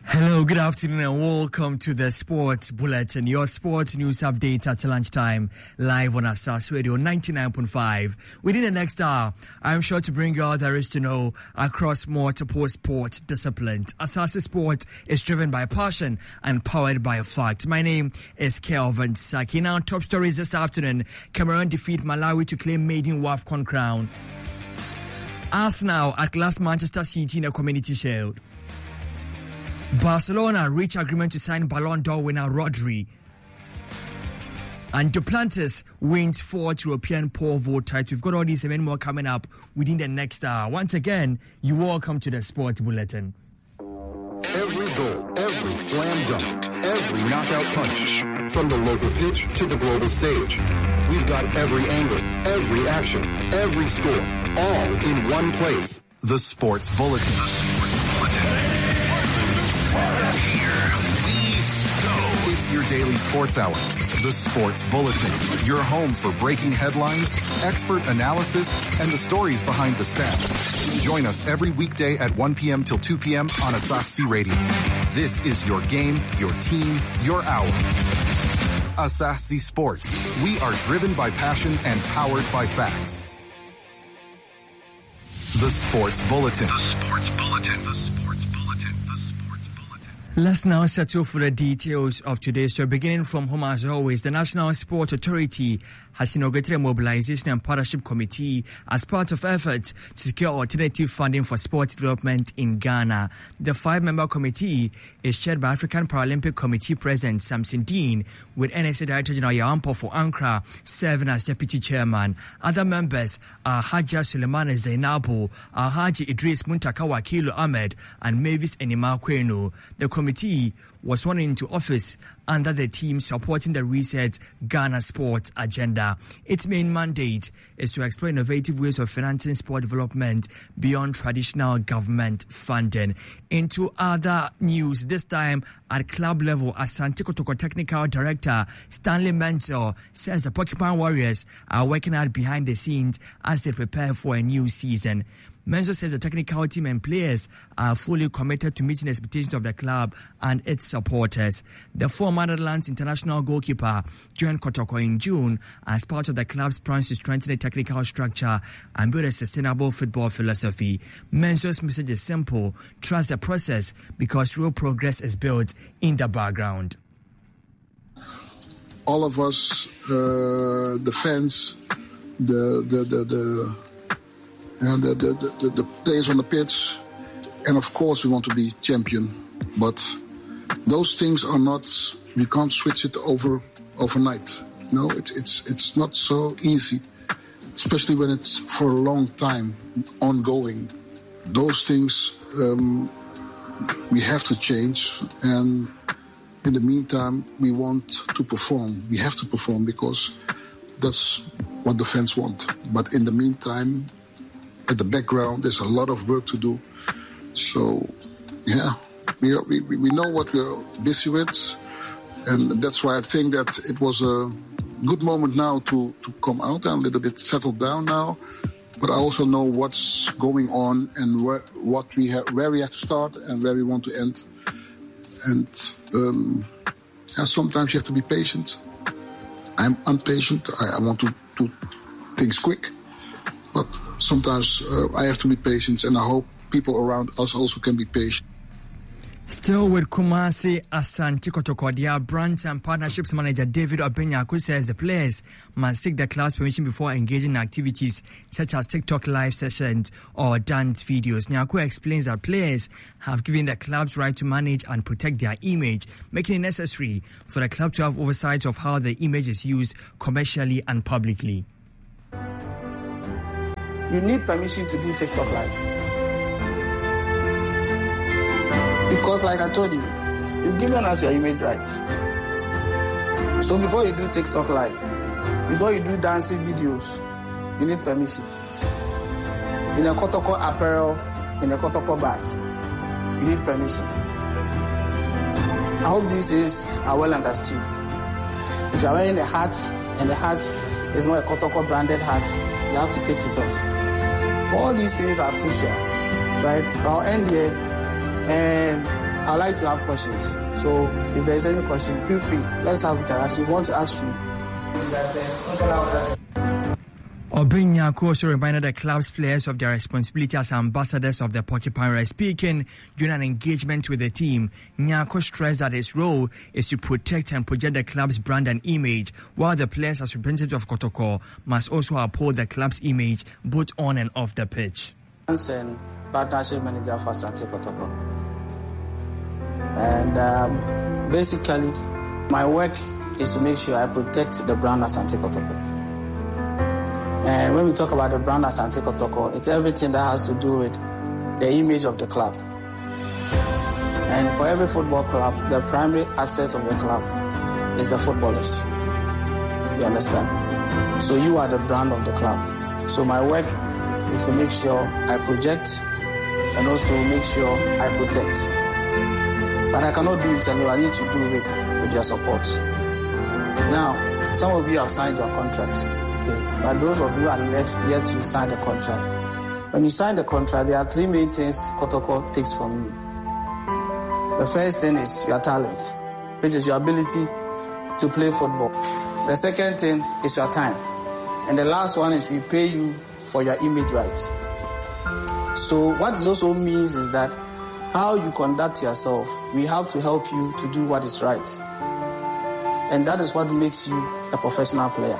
Hello, good afternoon and welcome to the Sports Bulletin, your sports news update at lunchtime, live on Asas Radio 99.5. Within the next hour, I'm sure to bring you all there is to know across multiple sport disciplines. Asas Sport is driven by passion and powered by fact. My name is Kelvin Saki. Now, top stories this afternoon. Cameroon defeat Malawi to claim maiden WAFCON crown. Arsenal at last Manchester City in a Community Shield. Barcelona reach agreement to sign Ballon d'Or winner Rodri. And Duplantis wins 4th European pole vault title. We've got all these and many more coming up within the next hour. Once again, you're welcome to the Sports Bulletin. Every goal, every slam dunk, every knockout punch. From the local pitch to the global stage. We've got every angle, every action, every score, all in one place. The Sports Bulletin. It's your daily sports hour, the Sports Bulletin, your home for breaking headlines, expert analysis, and the stories behind the stats. Join us every weekday at 1 p.m. till 2 p.m. on Asaxi Radio. This is your game, your team, your hour. Asaxi Sports. We are driven by passion and powered by facts. The Sports Bulletin. The Sports Bulletin. Let's now settle for the details of today's show. Beginning from home as always, the National Sport Authority has inaugurated a mobilization and partnership committee as part of efforts to secure alternative funding for sports development in Ghana. The 5-member committee is chaired by African Paralympic Committee President Samson Dean, with NSA Director General Yampo for Ankara serving as Deputy Chairman. Other members are Haja Suleiman Zainabu, Haji Idris Muntaka Wakilu Ahmed, and Mavis Enima Kwenu. The committee was sworn into office under the team supporting the Reset Ghana Sports agenda. Its main mandate is to explore innovative ways of financing sport development beyond traditional government funding. Into other news, this time at club level, Asante Kotoko Technical Director Stanley Mentor says the Porcupine Warriors are working hard behind the scenes as they prepare for a new season. Menzo says the technical team and players are fully committed to meeting the expectations of the club and its supporters. The former Netherlands international goalkeeper joined Kotoko in June as part of the club's plans to strengthen the technical structure and build a sustainable football philosophy. Menzo's message is simple: trust the process because real progress is built in the background. All of us, the fans, the players on the pitch, and of course we want to be champion. But those things are not, we can't switch it overnight. No, it's not so easy, especially when it's for a long time ongoing. Those things we have to change, and in the meantime we want to perform. We have to perform because that's what the fans want. But in the meantime, at the background, there's a lot of work to do. So, yeah, we know what we're busy with. And that's why I think that it was a good moment now to come out. I'm a little bit settled down now. But I also know what's going on and where we have to start and where we want to end. And sometimes you have to be patient. I'm impatient. I want to do things quick. But sometimes I have to be patient, and I hope people around us also can be patient. Still with Kumasi, Asante Kotoko, their brand and partnerships manager David Obenyaku says the players must take the club's permission before engaging in activities such as TikTok live sessions or dance videos. Nyaku explains that players have given the club's right to manage and protect their image, making it necessary for the club to have oversight of how the image is used commercially and publicly. You need permission to do TikTok live. Because like I told you, you've given us your image rights. So before you do TikTok live, before you do dancing videos, you need permission. In a Kotoko apparel, in a Kotoko bars, you need permission. I hope these things are well understood. If you are wearing a hat and the hat is not a Kotoko branded hat, you have to take it off. All these things are crucial, right? So I'll end here. And I'd like to have questions. So if there's any question, feel free. Let's have interaction. If you want to ask me. Obeng Nyarko also reminded the club's players of their responsibility as ambassadors of the Porcupine. Speaking during an engagement with the team, Nyarko stressed that his role is to protect and project the club's brand and image, while the players as representatives of Kotoko must also uphold the club's image both on and off the pitch. And partnership manager for Asante Kotoko. And basically, my work is to make sure I protect the brand Asante Kotoko. And when we talk about the brand Asante Kotoko, it's everything that has to do with the image of the club. And for every football club, the primary asset of the club is the footballers. You understand? So you are the brand of the club. So my work is to make sure I project and also make sure I protect. But I cannot do it alone. I need to do it with your support. Now, some of you have signed your contract. But those of you are yet to sign the contract. When you sign the contract, there are three main things Kotoko takes from you. The first thing is your talent, which is your ability to play football. The second thing is your time. And the last one is we pay you for your image rights. So what this also means is that how you conduct yourself, we have to help you to do what is right. And that is what makes you a professional player.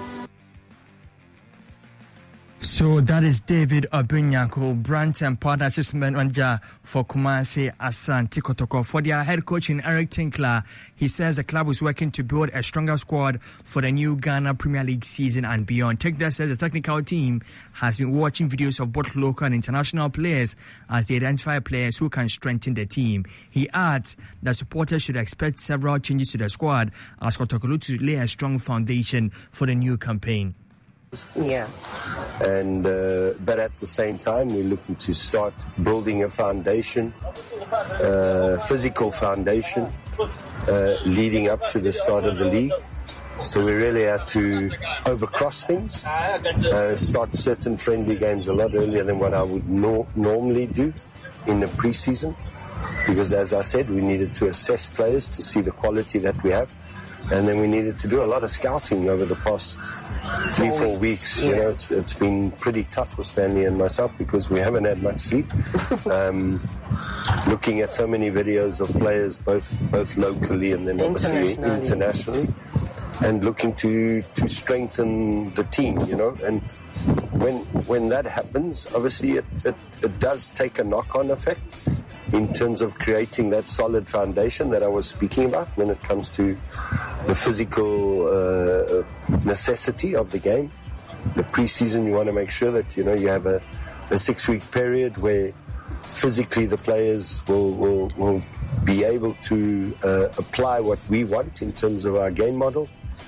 So that is David Obeng Nyarko, Brand and Partnerships Manager for Kumasi Asante Kotoko. For their head coach in Eric Tinkler, he says the club is working to build a stronger squad for the new Ghana Premier League season and beyond. Tinkler says the technical team has been watching videos of both local and international players as they identify players who can strengthen the team. He adds that supporters should expect several changes to the squad as Kotoko looks to lay a strong foundation for the new campaign. Yeah. And but at the same time, we're looking to start building a foundation, physical foundation, leading up to the start of the league. So we really have to overcross things, start certain friendly games a lot earlier than what I would normally do in the preseason. Because as I said, we needed to assess players to see the quality that we have. And then we needed to do a lot of scouting over the past 3-4 weeks. You know, it's been pretty tough for Stanley and myself because we haven't had much sleep. Looking at so many videos of players, both locally and then obviously internationally, and looking to strengthen the team. You know, and when that happens, obviously it does take a knock-on effect in terms of creating that solid foundation that I was speaking about when it comes to the physical necessity of the game. The preseason, you want to make sure that, you know, you have a 6-week period where physically the players will be able to apply what we want in terms of our game model.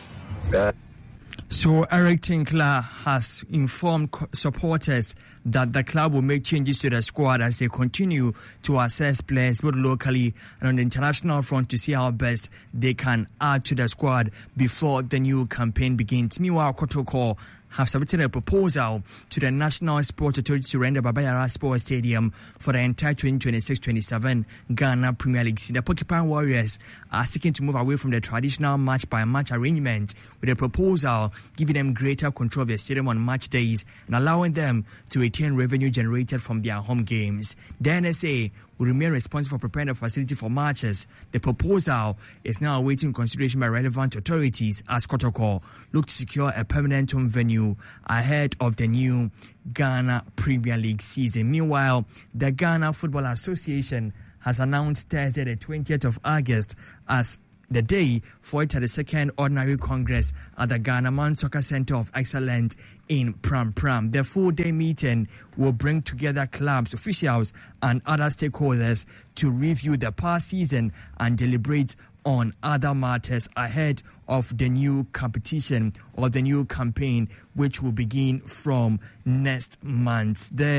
So Eric Tinkler has informed supporters that the club will make changes to the squad as they continue to assess players both locally and on the international front to see how best they can add to the squad before the new campaign begins. Meanwhile, Kotoko have submitted a proposal to the National Sports Authority to render Baba Yara Sports Stadium for the entire 2026-27 Ghana Premier League. The Porcupine Warriors are seeking to move away from the traditional match-by-match arrangement with a proposal giving them greater control of the stadium on match days and allowing them to retain revenue generated from their home games. The NSA will remain responsible for preparing the facility for matches. The proposal is now awaiting consideration by relevant authorities as Kotoko look to secure a permanent home venue ahead of the new Ghana Premier League season. Meanwhile, the Ghana Football Association has announced Thursday the 20th of August as the day for its 32nd Ordinary Congress at the Ghana Man Soccer Center of Excellence in Pram Pram. The full-day meeting will bring together clubs, officials, and other stakeholders to review the past season and deliberate on other matters ahead of the new competition or the new campaign, which will begin from next month. The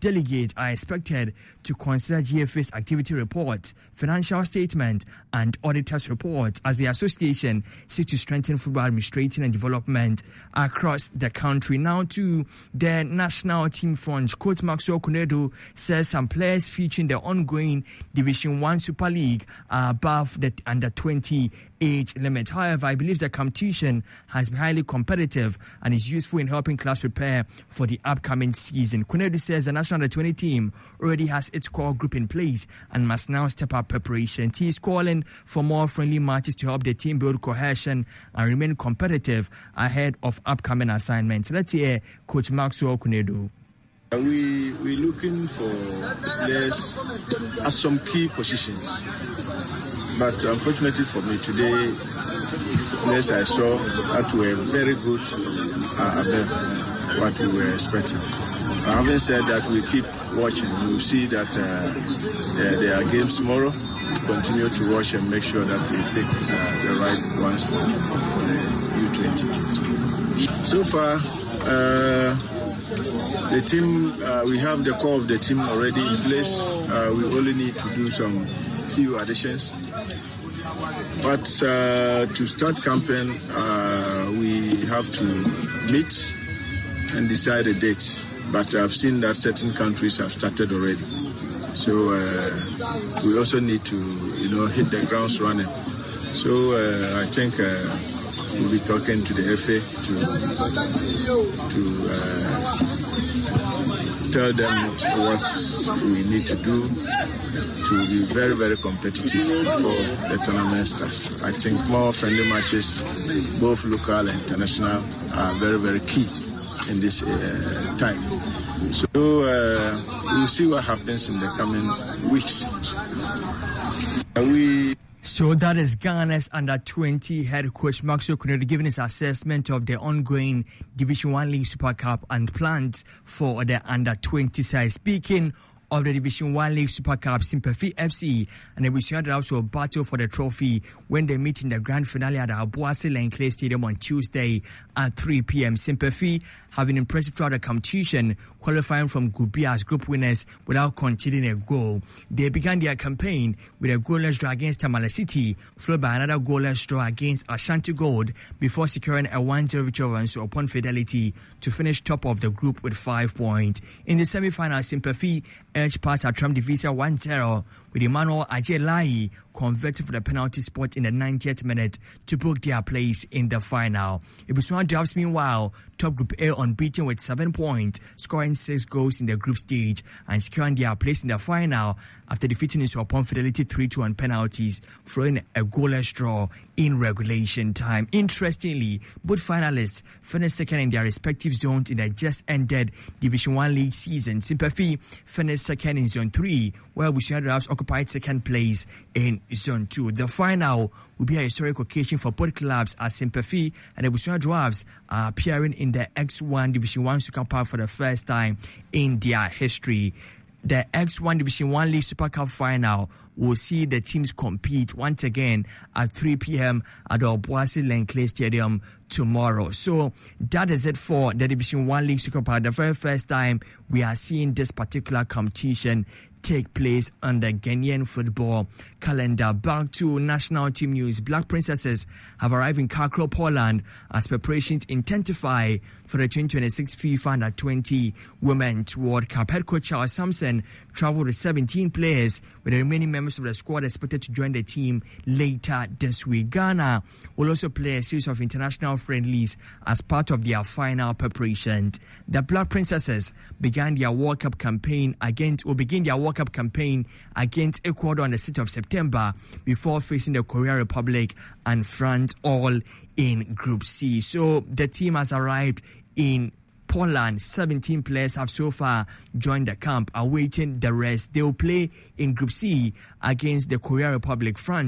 delegates are expected to consider GFA's activity report, financial statement, and auditor's report as the association seeks to strengthen football administration and development across the country. Now to the national team front. Coach Maxwell Konadu says some players featuring the ongoing Division 1 Super League are above the under-20 age limit. However, I believe the competition has been highly competitive and is useful in helping clubs prepare for the upcoming season. Konadu says the national under-20 team already has its core group in place and must now step up preparations. He is calling for more friendly matches to help the team build cohesion and remain competitive ahead of upcoming assignments. Let's hear Coach Maxwell Konadu. We're looking for players at some key positions. But unfortunately for me today, players I saw that were very good above what we were expecting. Having said that, we keep watching. We'll see that there are games tomorrow. Continue to watch and make sure that we pick the right ones for the U20 team. So far, the team, we have the core of the team already in place. We only need to do some few additions. But to start campaign, we have to meet and decide a date. But I've seen that certain countries have started already. So we also need to, hit the grounds running. So I think we'll be talking to the FA to tell them what we need to do to be very, very competitive for the tournament starts. I think more friendly matches, both local and international, are very, very key in this time. So we'll see what happens in the coming weeks. So that is Ghana's under-20 head coach Maxwell Konadu giving his assessment of the ongoing Division 1 League Super Cup and plans for the under-20 side. Speaking of the Division 1 League Super Cup, Sympathy FC and the Busia Drafts will battle for the trophy when they meet in the grand finale at the Aboasi Lankley Stadium on Tuesday at 3 p.m. Sympathy have been impressive throughout the competition, qualifying from Group B as group winners without conceding a goal. They began their campaign with a goalless draw against Tamale City, followed by another goalless draw against Ashanti Gold, before securing a 1-0 victory upon Fidelity to finish top of the group with 5 points. In the semi-final, Sympathy edged past Atram Divisa 1-0, with Emmanuel Ajay-Lai converted for the penalty spot in the 90th minute to book their place in the final. Ibusua Drafts, meanwhile, top Group A unbeaten with 7 points, scoring 6 goals in the group stage and securing their place in the final after defeating Isuapon Fidelity 3-2 on penalties, following a goalless draw in regulation time. Interestingly, both finalists finished second in their respective zones in the just-ended Division 1 League season. Sympathy finished second in Zone 3, while Busia Drafts occupied second place in Zone 2. The final will be a historic occasion for both clubs as Sympathy and the Busia Drafts are appearing in the X1 Division 1 Super Cup for the first time in their history. The X1 Division 1 League Super Cup final will see the teams compete once again at 3 p.m. at the Aboasi Lankley Stadium tomorrow. So that is it for the Division 1 League Super Cup. The very first time we are seeing this particular competition take place on the Ghanaian football calendar. Back to national team news. Black Princesses have arrived in Kakro, Poland as preparations intensify for the 2026 FIFA Under-20 Women's World Cup. Head coach Charles Sampson traveled with 17 players, with the remaining members of the squad expected to join the team later this week. Ghana will also play a series of international friendlies as part of their final preparations. The Black Princesses begin their World Cup campaign against Ecuador on the 6th of September before facing the Korea Republic and France, all in Group C. So the team has arrived in Poland. 17 players have so far joined the camp, awaiting the rest. They will play in Group C against the Korea Republic, France,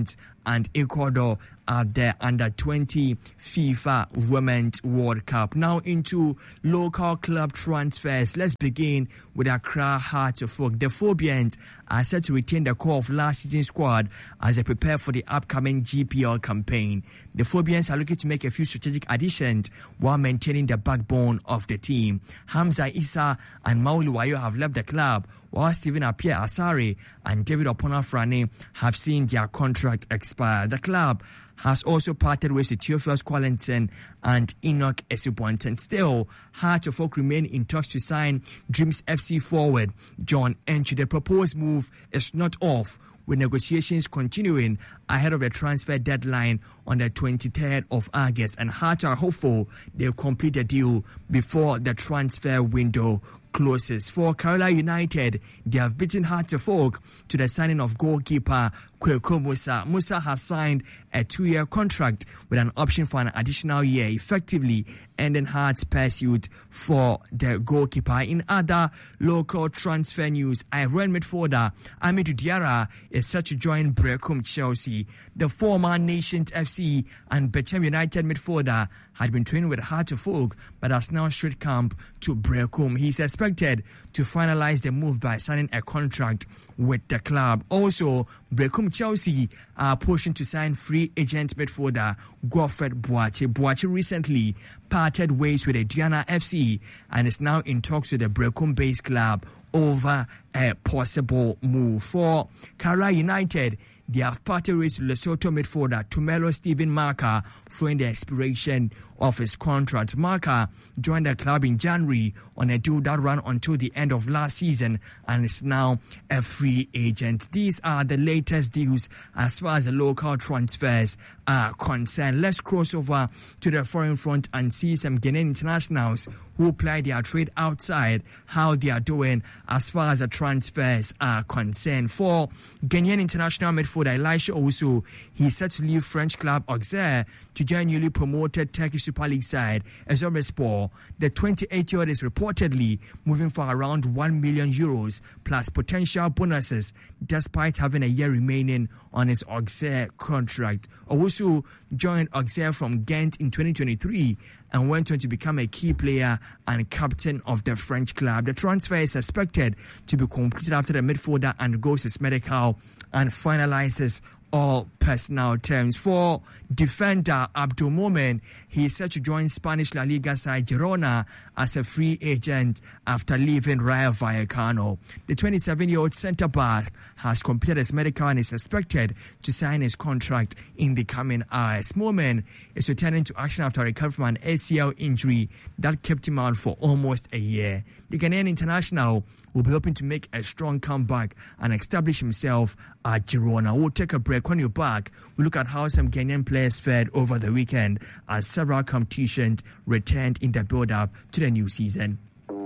and Ecuador at the Under-20 FIFA Women's World Cup. Now into local club transfers. Let's begin with Accra Hearts of Oak. The Phobians are set to retain the core of last season's squad as they prepare for the upcoming GPL campaign. The Phobians are looking to make a few strategic additions while maintaining the backbone of the team. Hamza Issa and Maulu Wayo have left the club, while Stephen Appiah Asare and David Oponafrane have seen their contract expire. The club has also parted ways with Theophilus Quallenton and Enoch Esubonten. Still, Hearts of Oak remain in talks to sign Dreams FC forward John Enchi. The proposed move is not off, with negotiations continuing ahead of the transfer deadline on the 23rd of August, and Hearts are hopeful they'll complete the deal before the transfer window closes. For Kerala United, they have beaten Hearts of Oak to the signing of goalkeeper Kweku Musa. Musa has signed a 2-year contract with an option for an additional year, effectively ending Hearts' pursuit for the goalkeeper. In other local transfer news, Iran midfielder Amidou Diarra is set to join Brecum Chelsea. The former Nations FC and Bechem United midfielder had been training with Hearts of Oak but has now straight camp to Brecum. He is expected to finalize the move by signing a contract with the club. Also, Brecum Chelsea are pushing to sign free agent midfielder Godfred Boache. Boache recently parted ways with Diana FC and is now in talks with the Brecum-based club over a possible move. For Kerala United, they have parted ways with Lesotho midfielder Tumelo Stephen Marker following the expiration of his contract. Marker joined the club in January on a deal that ran until the end of last season and is now a free agent. These are the latest deals as far as the local transfers are concerned. Let's cross over to the foreign front and see some Ghanaian internationals who ply their trade outside, how they are doing as far as the transfers are concerned. For Ghanaian international midfielder Elisha Owusu, he's set to leave French club Auxerre to join newly promoted Turkish Super League side Erzurumspor. The 28-year-old is reportedly moving for around €1 million plus potential bonuses, despite having a year remaining on his Auxerre contract. Owusu joined Auxerre from Ghent in 2023 and went on to become a key player and captain of the French club. The transfer is expected to be completed after the midfielder undergoes his medical and finalizes all personal terms. For defender Abdul Momen, he is set to join Spanish La Liga side Girona as a free agent after leaving Rayo Vallecano. The 27-year-old centre-back has completed his medical and is expected to sign his contract in the coming hours. Momen is returning to action after recovering from an ACL injury that kept him out for almost a year. The Ghanaian international will be hoping to make a strong comeback and establish himself at Girona. We'll take a break. When you're back, we'll look at how some Ghanaian players fared over the weekend as several competitions returned in the build-up to the new season.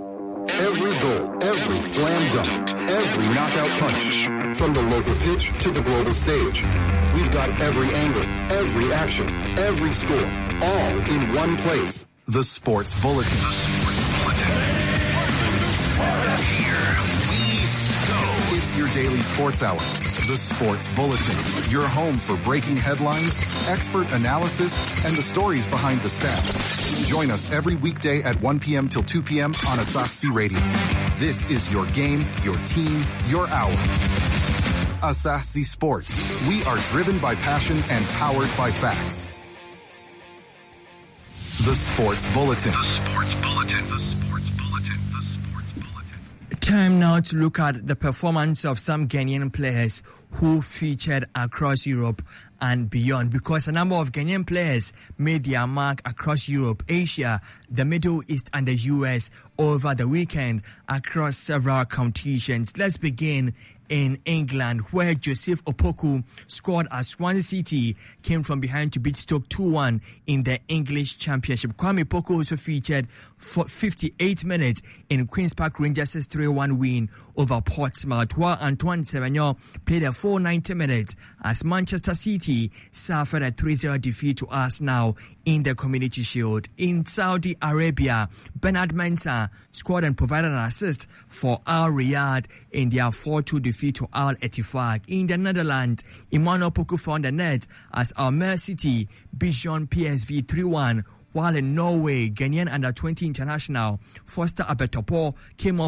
Every goal, every slam dunk, every knockout punch. From the local pitch to the global stage. We've got every angle, every action, every score, all in one place. The Sports Bulletin. It's your daily sports hour. The Sports Bulletin. Your home for breaking headlines, expert analysis, and the stories behind the stats. Join us every weekday at 1 p.m. till 2 p.m. on Asaxi Radio. This is your game, your team, your hour. Asaxi Sports. We are driven by passion and powered by facts. The Sports Bulletin. The Sports Bulletin. The Sports Bulletin. The Sports Bulletin. Time now to look at the performance of some Ghanaian players who featured across Europe and beyond, because a number of Ghanaian players made their mark across Europe, Asia, the Middle East and the US over the weekend across several competitions. Let's begin in England, where Joseph Opoku scored as Swansea City came from behind to beat Stoke 2-1 in the English Championship. Kwame Opoku also featured for 58 minutes in Queen's Park Rangers' 3-1 win over Portsmouth, while Antoine Semenyo played a full 90 minutes as Manchester City suffered a 3-0 defeat to Arsenal in the Community Shield. In Saudi Arabia, Bernard Mensah scored and provided an assist for Al Riyadh in their 4-2 defeat to Al Ettifaq. In the Netherlands, Emmanuel Poku found the net as Almere City beat Jean PSV 3-1, while in Norway, Ghanaian under-20 international Foster Abetopo came off